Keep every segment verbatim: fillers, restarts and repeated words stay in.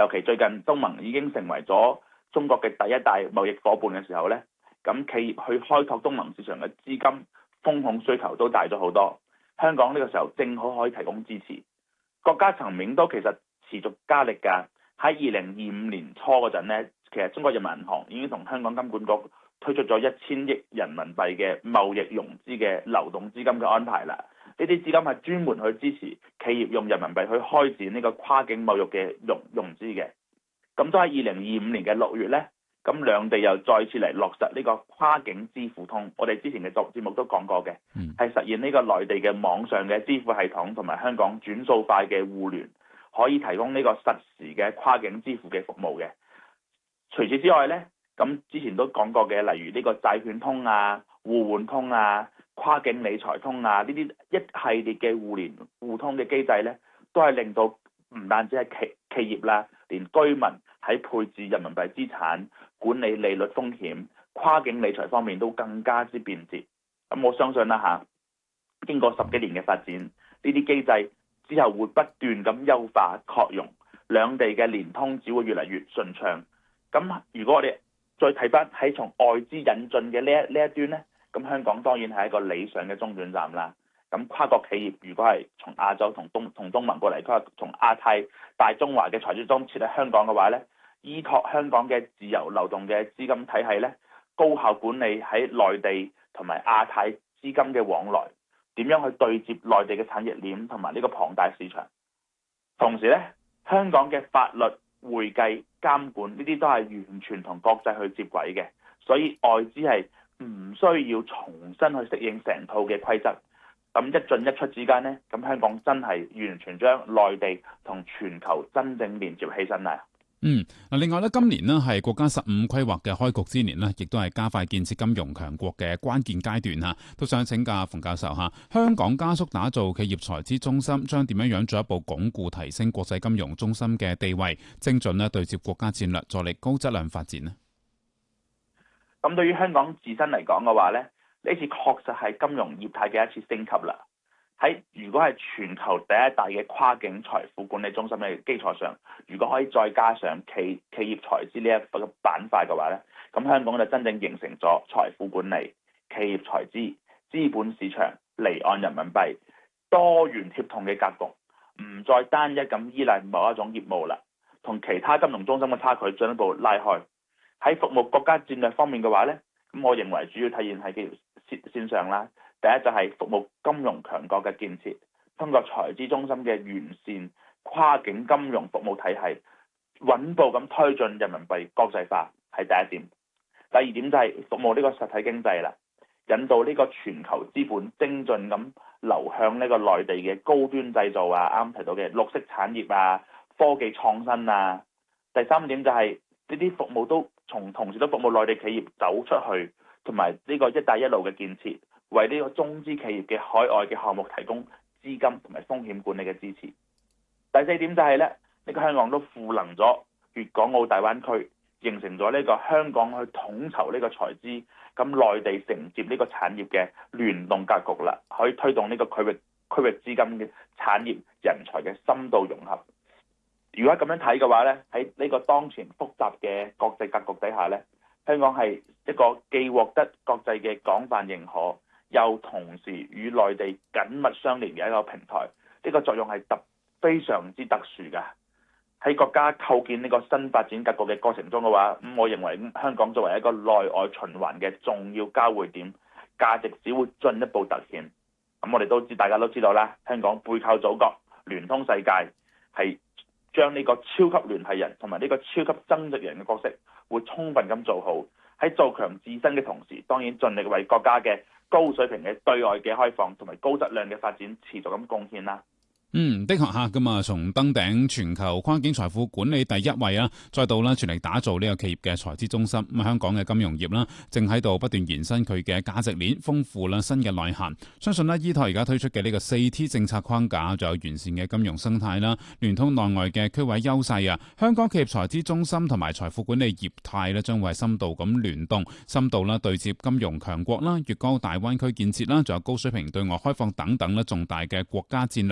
尤其最近東盟已經成為咗中國嘅第一大貿易夥伴嘅時候呢，咁企業去開拓東盟市場嘅資金風控需求都大咗好多。香港呢個時候正好可以提供支持。國家層面都其實持續加力㗎。喺二零二五年初嗰陣呢，其實中國人民銀行已經同香港金管局推出咗一千億人民幣嘅貿易融資嘅流動資金嘅安排啦。呢啲資金係專門去支持企業用人民幣去開展呢個跨境貿易嘅融融資嘅。咁都喺二零二五年嘅六月呢，咁兩地又再次嚟落實呢個跨境支付通。我哋之前嘅節節目都講過嘅，係實現呢個內地嘅網上嘅支付系統同埋香港轉數快嘅互聯，可以提供呢個實時嘅跨境支付嘅服務嘅。除此之外呢，咁之前都講過嘅，例如呢個債券通啊、互換通啊、跨境理財通啊，呢啲一系列嘅互聯互通嘅機制呢，都係令到唔單止係企企業啦，連居民喺配置人民幣資產、管理利率風險、跨境理財方面都更加之便捷。咁我相信啦嚇，經過十幾年嘅發展，呢啲機制之後會不斷咁優化擴容，兩地嘅聯通只會越嚟越順暢。咁如果我哋再睇翻喺從外資引進嘅呢一呢一端呢，咁香港當然係一個理想嘅中轉站啦。咁跨國企業如果係從亞洲同東同東盟過嚟，佢係從亞太大中華嘅財資中設喺香港嘅話呢，依託香港嘅自由流動嘅資金體系呢，高效管理喺內地同埋亞太資金嘅往來，點樣去對接內地嘅產業鏈同埋呢個龐大市場。同時呢，香港嘅法律、會計、監管呢啲都係完全同國際去接軌嘅，所以外資係唔需要重新去適應成套嘅規則。咁一進一出之間呢，咁香港真係完全將內地同全球真正連接起身啦。 嗯，嗱，另外咧，今年呢係國家十五規劃嘅開局之年呢，亦都係加快建設金融強國嘅關鍵階段嚇。都想請教馮教授嚇，香港加速打造企業財資中心，將點樣樣進一步鞏固提升國際金融中心嘅地位，精準呢對接國家戰略，助力高質量發展呢？ 咁對於香港自身嚟講嘅話呢，呢次確實係金融業態嘅一次升級啦。喺如果係全球第一大嘅跨境財富管理中心嘅基礎上，如果可以再加上企企業財資呢一個板塊嘅話呢，咁香港就真正形成咗財富管理、企業財資、資本市場、離岸人民幣多元協同嘅格局，唔再單一咁依賴某一種業務啦，同其他金融中心嘅差距進一步拉開。喺服務國家戰略方面嘅話呢，咁我認為主要體現喺企業線上啦。第一就係服務金融強國嘅建設，通過財資中心嘅完善跨境金融服務體系，穩步咁推進人民幣國際化，係第一點。第二點就係服務呢個實體經濟啦，引導呢個全球資本精進咁流向呢個內地嘅高端製造啊，啱提到嘅綠色產業啊、科技創新啊。第三點就係呢啲服務都從同時都服務內地企業走出去，同埋呢個一帶一路嘅建設，為呢個中資企業嘅海外嘅項目提供資金同埋風險管理嘅支持。第四點就係咧，呢個香港都賦能咗粵港澳大灣區，形成咗呢個香港去統籌呢個財資，咁內地承接呢個產業嘅聯動格局啦，可以推動呢個區域區域資金嘅產業人才嘅深度融合。如果咁樣睇嘅話咧，喺呢個當前複雜嘅國際格局底下咧，香港係一個既獲得國際嘅廣泛認可，又同時與內地緊密相連嘅一個平台，呢個作用係特非常之特殊嘅。喺國家構建呢個新發展格局嘅過程中嘅話，咁我認為香港作為一個內外循環嘅重要交匯點，價值只會進一步突顯。咁我哋都知，大家都知道啦，香港背靠祖國，聯通世界，係將呢個超級聯繫人同埋呢個超級增值人嘅角色，會充分咁做好。喺做強自身嘅同時，當然盡力為國家嘅高水平嘅對外嘅開放同埋高質量嘅發展持續咁貢獻啦。 嗯，的確吓，咁啊，從登頂全球跨境財富管理第一位啊，再到啦全力打造呢個企業嘅財資中心。咁香港嘅金融業啦，正喺度不斷延伸佢嘅價值鏈，豐富啦新嘅內涵。相信呢，依託而家推出嘅呢個四 T 政策框架，仲有完善嘅金融生態啦，聯通內外嘅區位優勢啊，香港企業財資中心同埋財富管理業態呢，將會係深度咁聯動，深度啦對接金融強國啦、粵港澳大灣區建設啦，仲有高水平對外開放等等啦，重大嘅國家戰略啊。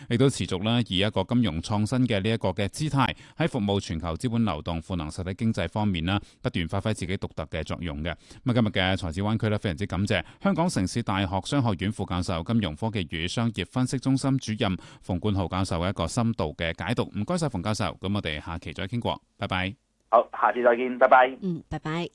亦都持續啦以一個金融創新嘅呢一個嘅姿態，喺服務全球資本流動、賦能實體經濟方面啦，不斷發揮自己獨特嘅作用嘅。咁今日嘅財智灣區咧，非常之感謝香港城市大學商學院副教授、金融科技與商業分析中心主任馮冠豪教授嘅一個深度嘅解讀。唔該晒馮教授，咁我哋下期再傾過，拜拜。 好，下次再見，拜拜。 嗯，拜拜。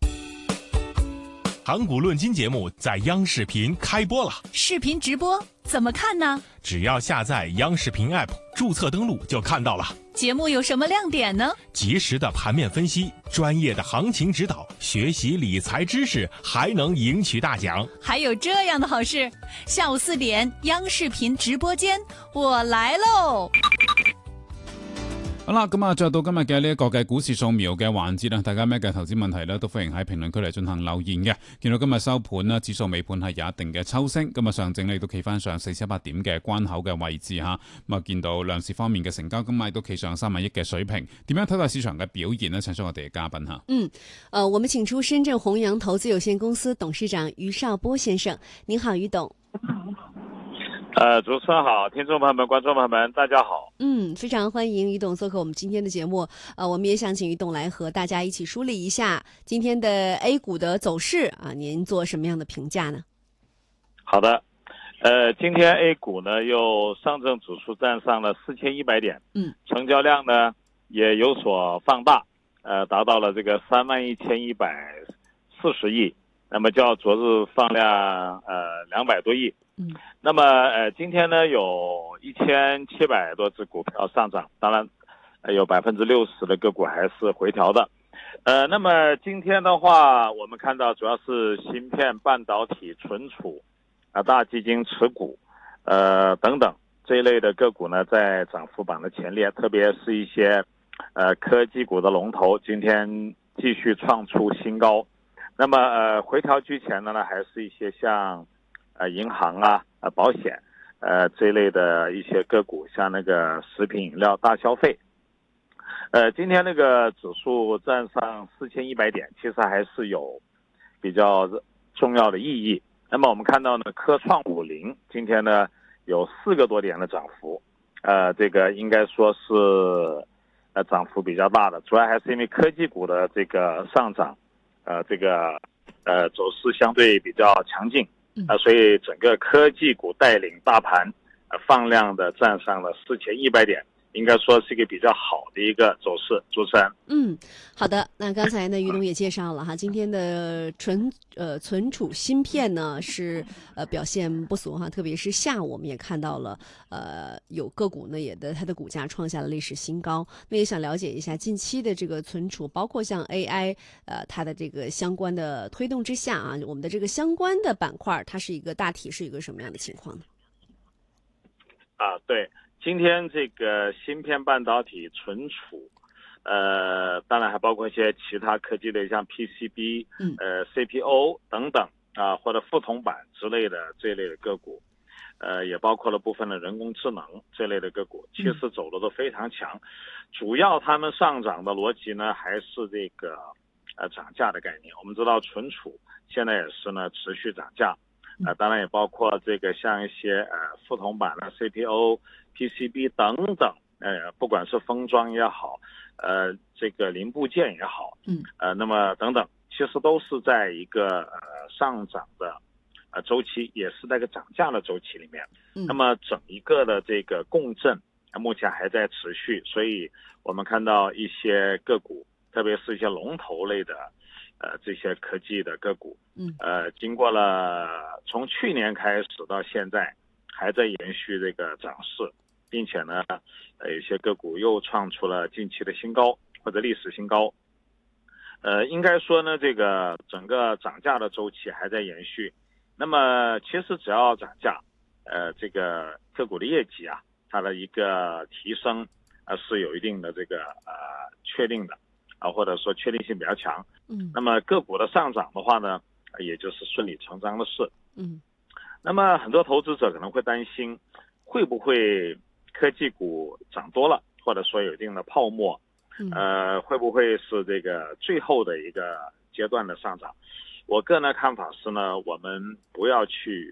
港股論金節目在央視頻開播了， 視頻直播怎麼看呢？ 只要下載央視頻 App， 註冊登錄就看到了。 節目有什麼亮點呢？ 及時的盤面分析，專業的行情指導，學習理財知識，還能贏取大獎。 還有這樣的好事，下午四點央視頻直播間，我來嘍。 好啦，咁啊，再到今日嘅呢一個嘅股市掃描嘅環節啦，大家咩嘅投資問題呢都歡迎喺評論區嚟進行留言嘅。見到今日收盤啦，指數尾盤係有一定嘅抽升，今日上證呢都企翻上四千一百點嘅關口嘅位置吓。咁啊，見到兩市方面嘅成交今日都企上三萬億嘅水平。點樣睇待市場嘅表現呢？請出我哋嘅嘉賓吓。 嗯，呃，我們請出深圳弘陽投資有限公司董事長余少波先生。您好，余董。 呃，主持人好，聽眾朋友們、觀眾朋友們，大家好。 嗯，非常歡迎余董做客我們今天的節目。呃，我們也想請余董來和大家一起梳理一下今天的 A 股的走勢啊，您做什麼樣的評價呢？ 好的，呃，今天 A 股呢又上證指數站上了四千一百點， 嗯， 成交量呢也有所放大，呃，達到了這個三萬一千一百四十億，那麼較昨日放量呃兩百多億。 嗯， 那麼呃，今天呢有一千七百多隻股票上漲，當然，呃、有百分之六十的個股還是回調的。呃，那麼今天的話，我們看到主要是芯片、半導體、存儲啊、大基金持股，呃等等這一類的個股呢，在漲幅榜的前列，特別是一些呃科技股的龍頭，今天繼續創出新高。那麼呃，回調居前的呢，還是一些像。呃，銀行啊，呃，保險，呃，這一類的一些個股，像那個食品飲料、大消費，呃，今天那個指數站上四千一百點，其實還是有比較重要的意義。那麼我們看到呢，科創五零今天呢有四個多點的漲幅，呃，這個應該說是呃漲幅比較大的，主要還是因為科技股的這個上漲，呃，這個呃走勢相對比較強勁。啊，所以整個科技股帶領大盤，呃，放量的站上了四千一百點，應該說是一個比較好的一個走勢。主持人， 嗯，好的。那剛才呢，余董也介紹了哈，今天的存呃存儲芯片呢是呃表現不俗哈，特別是下午我們也看到了呃有個股呢也的它的股價創下了歷史新高。那也想了解一下近期的這個存儲，包括像 A I 呃它的這個相關的推動之下啊，我們的這個相關的板塊，它是一個大體是一個什麼樣的情況呢？ 啊，對，今天這個芯片、半導體、存儲，呃，當然還包括一些其他科技類，像 P C B、 嗯、 呃 C P O 等等啊，或者覆銅板之類的這類的個股，呃，也包括了部分的人工智能這類的個股，其實走的都非常強。嗯、主要他們上漲的邏輯呢，還是這個呃漲價的概念。我們知道存儲現在也是呢持續漲價。啊，當然也包括這個像一些呃覆銅板啊、C P O、P C B 等等，呃，不管是封裝也好，呃，這個零部件也好， 嗯， 呃，那麼等等，其實都是在一個呃上漲的呃週期，也是在一個漲價的週期裡面。 嗯， 那麼整一個的這個共振，目前還在持續，所以我們看到一些個股，特別是一些龍頭類的。呃，這些科技的個股， 嗯， 呃，經過了從去年開始到現在，還在延續這個漲勢，並且呢，呃，有些個股又創出了近期的新高或者歷史新高。呃，應該說呢，這個整個漲價的週期還在延續。那麼，其實只要漲價，呃，這個個股的業績啊，它的一個提升，呃，是有一定的這個呃確定的。啊，或者說確定性比較強， 嗯， 那麼個股的上漲的話呢，也就是順理成章的事， 嗯， 那麼很多投資者可能會擔心，會不會科技股漲多了，或者說有一定的泡沫， 嗯、 呃，會不會是這個最後的一個階段的上漲？我個人的看法是呢，我們不要去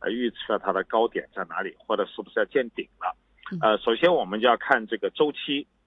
呃预测它的高点在哪里，或者是不是要见顶了。呃，首先我们就要看这个周期